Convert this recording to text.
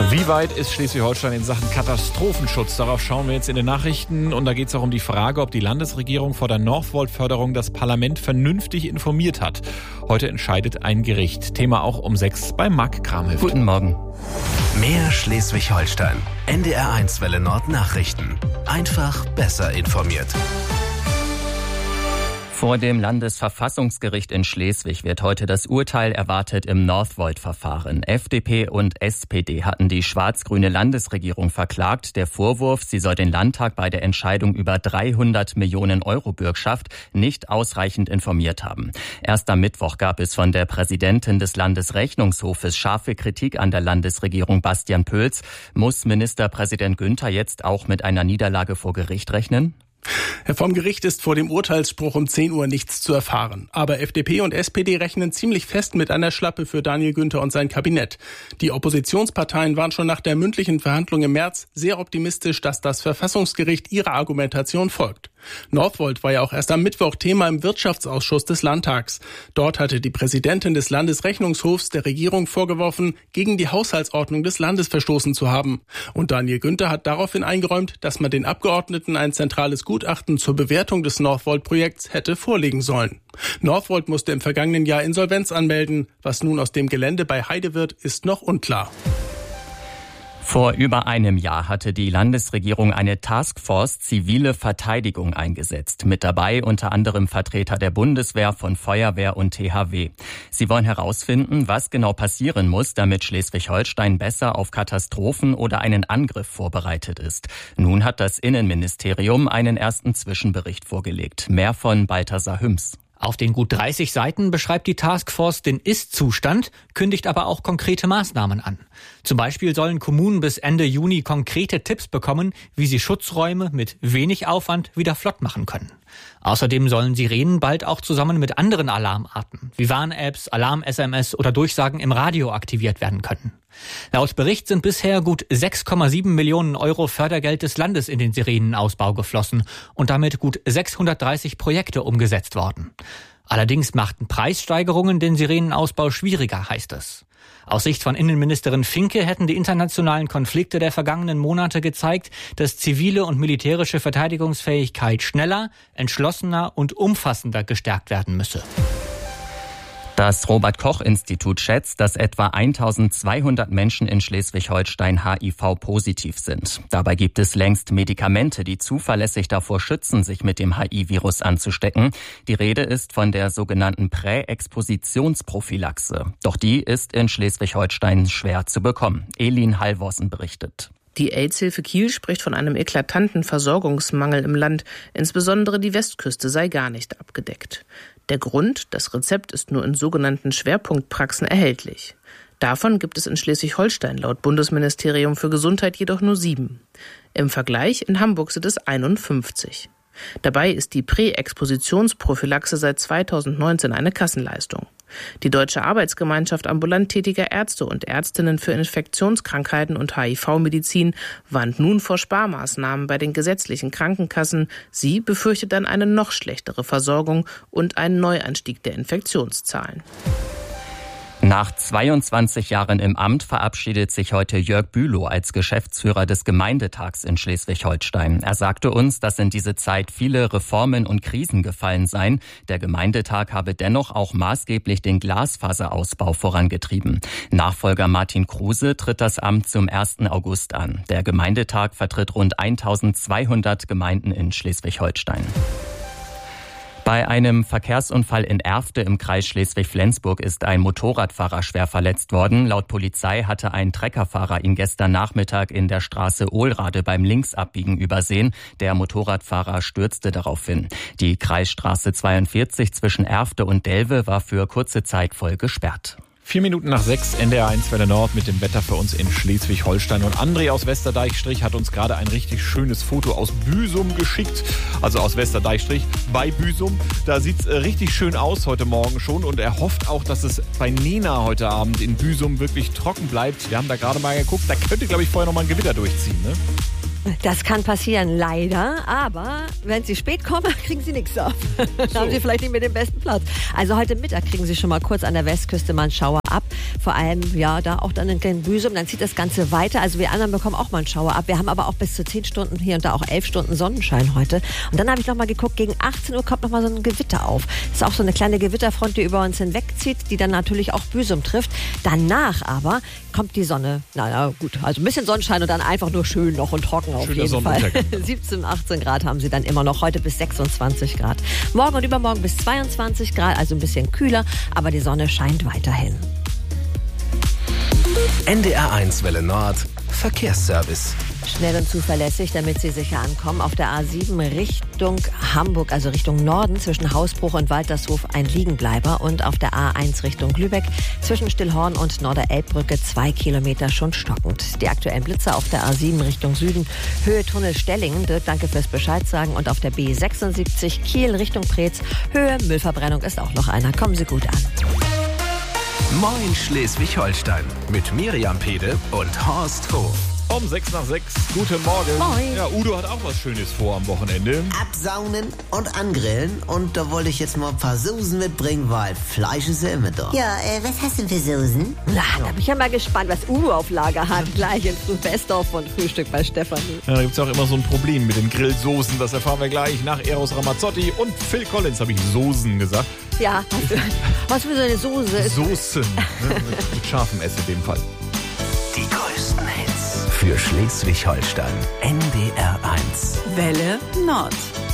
Wie weit ist Schleswig-Holstein in Sachen Katastrophenschutz? Darauf schauen wir jetzt in den Nachrichten. Und da geht es auch um die Frage, ob die Landesregierung vor der Northvolt-Förderung das Parlament vernünftig informiert hat. Heute entscheidet ein Gericht. Thema auch um 6 bei Marc Kramhöft. Guten Morgen. Mehr Schleswig-Holstein. NDR1 Welle Nord Nachrichten. Einfach besser informiert. Vor dem Landesverfassungsgericht in Schleswig wird heute das Urteil erwartet im Northvolt-Verfahren. FDP und SPD hatten die schwarz-grüne Landesregierung verklagt. Der Vorwurf, sie soll den Landtag bei der Entscheidung über 300 Millionen Euro Bürgschaft nicht ausreichend informiert haben. Erst am Mittwoch gab es von der Präsidentin des Landesrechnungshofes scharfe Kritik an der Landesregierung Bastian Pöls. Muss Ministerpräsident Günther jetzt auch mit einer Niederlage vor Gericht rechnen? Vom Gericht ist vor dem Urteilsspruch um 10 Uhr nichts zu erfahren. Aber FDP und SPD rechnen ziemlich fest mit einer Schlappe für Daniel Günther und sein Kabinett. Die Oppositionsparteien waren schon nach der mündlichen Verhandlung im März sehr optimistisch, dass das Verfassungsgericht ihrer Argumentation folgt. Northvolt war ja auch erst am Mittwoch Thema im Wirtschaftsausschuss des Landtags. Dort hatte die Präsidentin des Landesrechnungshofs der Regierung vorgeworfen, gegen die Haushaltsordnung des Landes verstoßen zu haben. Und Daniel Günther hat daraufhin eingeräumt, dass man den Abgeordneten ein zentrales Gutachten zur Bewertung des Northvolt-Projekts hätte vorlegen sollen. Northvolt musste im vergangenen Jahr Insolvenz anmelden. Was nun aus dem Gelände bei Heide wird, ist noch unklar. Vor über einem Jahr hatte die Landesregierung eine Taskforce zivile Verteidigung eingesetzt. Mit dabei unter anderem Vertreter der Bundeswehr, von Feuerwehr und THW. Sie wollen herausfinden, was genau passieren muss, damit Schleswig-Holstein besser auf Katastrophen oder einen Angriff vorbereitet ist. Nun hat das Innenministerium einen ersten Zwischenbericht vorgelegt. Mehr von Balthasar Hüms. Auf den gut 30 Seiten beschreibt die Taskforce den Ist-Zustand, kündigt aber auch konkrete Maßnahmen an. Zum Beispiel sollen Kommunen bis Ende Juni konkrete Tipps bekommen, wie sie Schutzräume mit wenig Aufwand wieder flott machen können. Außerdem sollen Sirenen bald auch zusammen mit anderen Alarmarten wie Warn-Apps, Alarm-SMS oder Durchsagen im Radio aktiviert werden können. Laut Bericht sind bisher gut 6,7 Millionen Euro Fördergeld des Landes in den Sirenenausbau geflossen und damit gut 630 Projekte umgesetzt worden. Allerdings machten Preissteigerungen den Sirenenausbau schwieriger, heißt es. Aus Sicht von Innenministerin Finke hätten die internationalen Konflikte der vergangenen Monate gezeigt, dass zivile und militärische Verteidigungsfähigkeit schneller, entschlossener und umfassender gestärkt werden müsse. Das Robert-Koch-Institut schätzt, dass etwa 1200 Menschen in Schleswig-Holstein HIV-positiv sind. Dabei gibt es längst Medikamente, die zuverlässig davor schützen, sich mit dem HIV-Virus anzustecken. Die Rede ist von der sogenannten Präexpositionsprophylaxe. Doch die ist in Schleswig-Holstein schwer zu bekommen. Elin Halvorsen berichtet. Die AIDS-Hilfe Kiel spricht von einem eklatanten Versorgungsmangel im Land. Insbesondere die Westküste sei gar nicht abgedeckt. Der Grund: das Rezept ist nur in sogenannten Schwerpunktpraxen erhältlich. Davon gibt es in Schleswig-Holstein laut Bundesministerium für Gesundheit jedoch nur 7. Im Vergleich: in Hamburg sind es 51. Dabei ist die Präexpositionsprophylaxe seit 2019 eine Kassenleistung. Die Deutsche Arbeitsgemeinschaft ambulant tätiger Ärzte und Ärztinnen für Infektionskrankheiten und HIV-Medizin warnt nun vor Sparmaßnahmen bei den gesetzlichen Krankenkassen. Sie befürchtet dann eine noch schlechtere Versorgung und einen Neuanstieg der Infektionszahlen. Nach 22 Jahren im Amt verabschiedet sich heute Jörg Bülow als Geschäftsführer des Gemeindetags in Schleswig-Holstein. Er sagte uns, dass in diese Zeit viele Reformen und Krisen gefallen seien. Der Gemeindetag habe dennoch auch maßgeblich den Glasfaserausbau vorangetrieben. Nachfolger Martin Kruse tritt das Amt zum 1. August an. Der Gemeindetag vertritt rund 1200 Gemeinden in Schleswig-Holstein. Bei einem Verkehrsunfall in Erfte im Kreis Schleswig-Flensburg ist ein Motorradfahrer schwer verletzt worden. Laut Polizei hatte ein Treckerfahrer ihn gestern Nachmittag in der Straße Ohlrade beim Linksabbiegen übersehen. Der Motorradfahrer stürzte daraufhin. Die Kreisstraße 42 zwischen Erfte und Delve war für kurze Zeit voll gesperrt. 4 Minuten nach 6, NDR1 Welle Nord mit dem Wetter für uns in Schleswig-Holstein. Und André aus Westerdeichstrich hat uns gerade ein richtig schönes Foto aus Büsum geschickt. Also aus Westerdeichstrich bei Büsum. Da sieht es richtig schön aus heute Morgen schon. Und er hofft auch, dass es bei Nena heute Abend in Büsum wirklich trocken bleibt. Wir haben da gerade mal geguckt. Da könnte, glaube ich, vorher noch mal ein Gewitter durchziehen, ne? Das kann passieren, leider. Aber wenn Sie spät kommen, kriegen Sie nichts ab. Dann haben Sie vielleicht nicht mehr den besten Platz. Also heute Mittag kriegen Sie schon mal kurz an der Westküste mal einen Schauer ab. Vor allem, ja, da auch dann in Büsum. Dann zieht das Ganze weiter. Also wir anderen bekommen auch mal einen Schauer ab. Wir haben aber auch bis zu 10 Stunden, hier und da auch 11 Stunden Sonnenschein heute. Und dann habe ich noch mal geguckt, gegen 18 Uhr kommt noch mal so ein Gewitter auf. Das ist auch so eine kleine Gewitterfront, die über uns hinwegzieht, die dann natürlich auch Büsum trifft. Danach aber kommt die Sonne. Naja, gut, also ein bisschen Sonnenschein und dann einfach nur schön noch und trocken auf Schöner jeden Fall. 17, 18 Grad haben sie dann immer noch. Heute bis 26 Grad. Morgen und übermorgen bis 22 Grad, also ein bisschen kühler, aber die Sonne scheint weiterhin. NDR1 Welle Nord, Verkehrsservice. Schnell und zuverlässig, damit Sie sicher ankommen. Auf der A7 Richtung Hamburg, also Richtung Norden, zwischen Hausbruch und Waltershof ein Liegenbleiber. Und auf der A1 Richtung Lübeck, zwischen Stillhorn und Norderelbbrücke 2 Kilometer schon stockend. Die aktuellen Blitzer auf der A7 Richtung Süden, Höhe Tunnel Stellingen. Dirk, danke fürs Bescheid sagen. Und auf der B76 Kiel Richtung Preetz, Höhe Müllverbrennung ist auch noch einer. Kommen Sie gut an. Moin Schleswig-Holstein mit Miriam Pede und Horst Hof. Um 6 nach 6. Guten Morgen. Moin. Ja, Udo hat auch was Schönes vor am Wochenende. Absaunen und angrillen. Und da wollte ich jetzt mal ein paar Soßen mitbringen, weil Fleisch ist ja immer da. Ja, was hast du denn für Soßen? Na, da bin ich ja mal gespannt, was Udo auf Lager hat. Gleich in Frühbestorf von Frühstück bei Stefanie. Ja, da gibt es auch immer so ein Problem mit den Grillsoßen. Das erfahren wir gleich nach Eros Ramazzotti und Phil Collins, habe ich Soßen gesagt. Ja, was für so eine Soße ist. Soßen. Mit scharfem S in dem Fall. Die größten Hits für Schleswig-Holstein. NDR1. Welle Nord.